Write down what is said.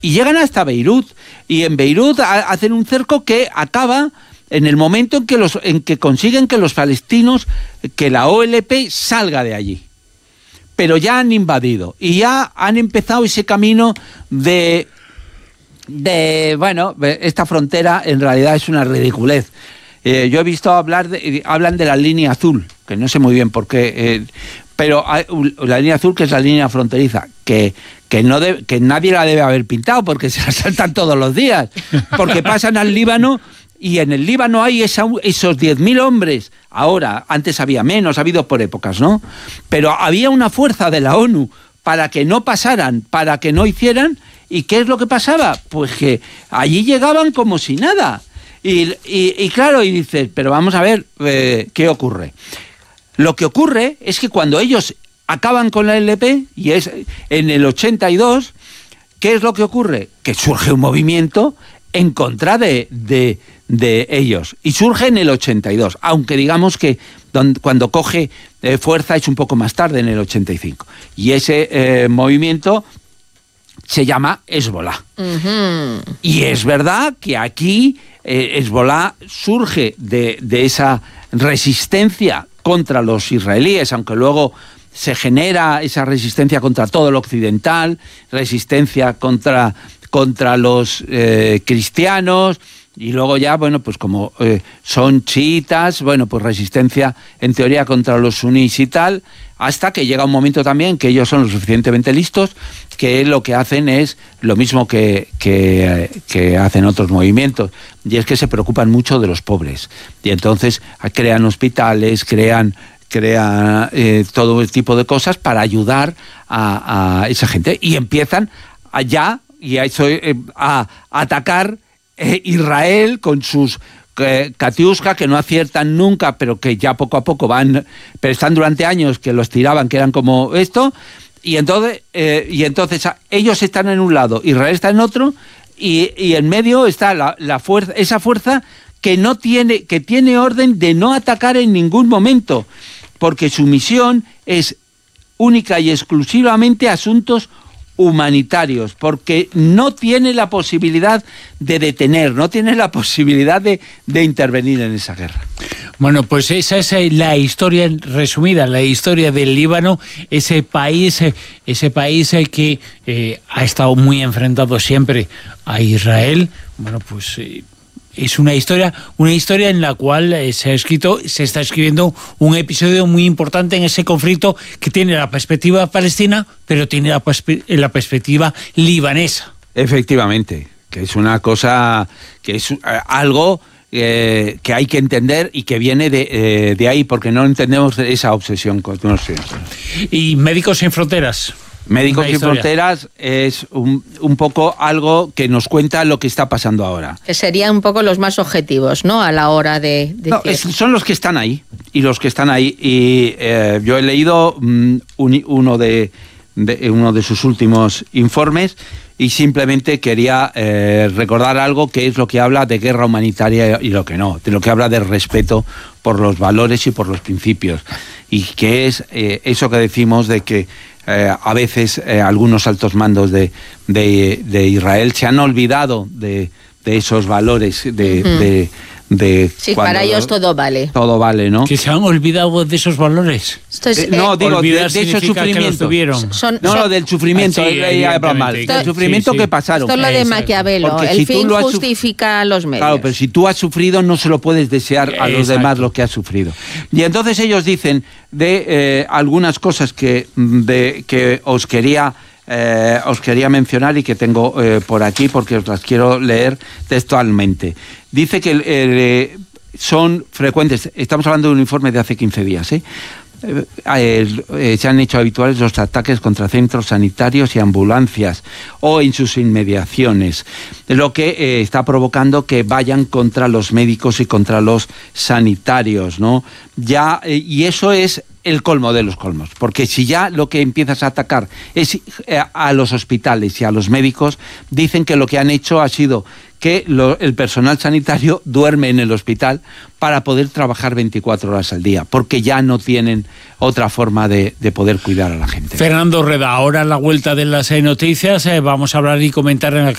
y llegan hasta Beirut, y en Beirut hacen un cerco que acaba en el momento en que consiguen que los palestinos, que la OLP salga de allí. Pero ya han invadido y ya han empezado ese camino de esta frontera en realidad es una ridiculez. Yo he visto hablan de la línea azul, que no sé muy bien por qué, pero la línea azul, que es la línea fronteriza, que nadie la debe haber pintado porque se la saltan todos los días, porque pasan al Líbano. Y en el Líbano hay esos 10.000 hombres. Ahora, antes había menos, ha habido por épocas, ¿no? Pero había una fuerza de la ONU para que no pasaran, para que no hicieran. ¿Y qué es lo que pasaba? Pues que allí llegaban como si nada. Y claro, y dices, pero vamos a ver, ¿qué ocurre? Lo que ocurre es que cuando ellos acaban con la LP, y es en el 82, ¿qué es lo que ocurre? Que surge un movimiento en contra de ellos, y surge en el 82, aunque digamos que cuando coge fuerza es un poco más tarde, en el 85, y ese movimiento se llama Hezbollah. Uh-huh. Y es verdad que aquí Hezbollah surge de esa resistencia contra los israelíes, aunque luego se genera esa resistencia contra todo lo occidental, resistencia contra los cristianos, y luego ya, bueno, pues como son chiitas, bueno, pues resistencia en teoría contra los sunís y tal, hasta que llega un momento también que ellos son lo suficientemente listos, que lo que hacen es lo mismo que hacen otros movimientos, y es que se preocupan mucho de los pobres, y entonces crean hospitales, crean todo tipo de cosas para ayudar a esa gente, y empiezan a atacar Israel con sus Katiuska, que no aciertan nunca, pero que ya poco a poco van, pero están durante años que los tiraban, que eran como esto, y entonces ellos están en un lado, Israel está en otro, y en medio está la fuerza, esa fuerza que tiene orden de no atacar en ningún momento, porque su misión es única y exclusivamente asuntos humanitarios, porque no tiene la posibilidad de detener, no tiene la posibilidad de intervenir en esa guerra. Bueno, pues esa es la historia resumida, la historia del Líbano, ese país que ha estado muy enfrentado siempre a Israel. Bueno, pues es una historia en la cual se está escribiendo un episodio muy importante en ese conflicto que tiene la perspectiva palestina, pero tiene la perspectiva libanesa. Efectivamente, que es una cosa, que es algo que hay que entender y que viene de ahí, porque no entendemos esa obsesión con nosotros. Y Médicos Sin Fronteras. Médicos Sin Fronteras es un poco algo que nos cuenta lo que está pasando ahora. Que serían un poco los más objetivos, ¿no? A la hora de son los que están ahí. Y los que están ahí. Y yo he leído uno de sus últimos informes, y simplemente quería recordar algo que es lo que habla de guerra humanitaria y lo que no, de lo que habla de respeto por los valores y por los principios. Y que es eso que decimos de que a veces algunos altos mandos de Israel se han olvidado de esos valores sí, para ellos todo vale. Todo vale, ¿no? ¿Que se han olvidado de esos valores? No, digo, de esos sufrimientos. Del sufrimiento. Del sufrimiento que pasaron. Esto es lo de Maquiavelo. Porque el fin justifica los medios. Claro, pero si tú has sufrido, no se lo puedes desear a los demás lo que has sufrido. Y entonces ellos dicen de algunas cosas que os quería mencionar y que tengo por aquí, porque os las quiero leer textualmente. Dice que son frecuentes, estamos hablando de un informe de hace 15 días, se han hecho habituales los ataques contra centros sanitarios y ambulancias o en sus inmediaciones, lo que está provocando que vayan contra los médicos y contra los sanitarios, ¿no? Y eso es el colmo de los colmos, porque si ya lo que empiezas a atacar es a los hospitales y a los médicos, dicen que lo que han hecho ha sido que el personal sanitario duerme en el hospital para poder trabajar 24 horas al día, porque ya no tienen otra forma de poder cuidar a la gente. Fernando Reda, ahora a la vuelta de las noticias vamos a hablar y comentar en la